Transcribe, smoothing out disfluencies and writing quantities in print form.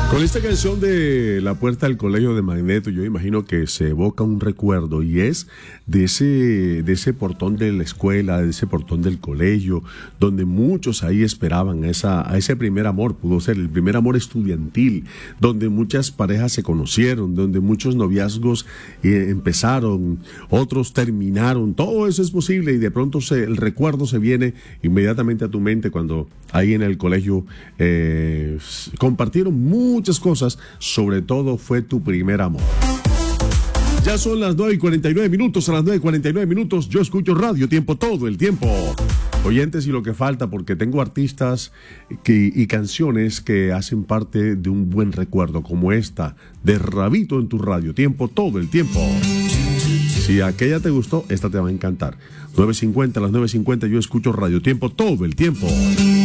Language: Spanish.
Con esta canción de La Puerta del Colegio de Magneto, yo imagino que se evoca un recuerdo y es de ese portón de la escuela, de ese portón del colegio, donde muchos ahí esperaban a ese primer amor, pudo ser el primer amor estudiantil, donde muchas parejas se conocieron, donde muchos noviazgos empezaron, otros terminaron, todo eso es posible y de pronto el recuerdo se viene inmediatamente a tu mente cuando ahí en el colegio compartieron muchas cosas, sobre todo fue tu primer amor. Ya son las 9:49, a las 9:49 yo escucho Radio Tiempo todo el tiempo. Oyentes y lo que falta, porque tengo artistas y canciones que hacen parte de un buen recuerdo, como esta, de Rabito en tu Radio Tiempo todo el tiempo. Si aquella te gustó, esta te va a encantar. 9:50, a las 9:50 yo escucho Radio Tiempo todo el tiempo.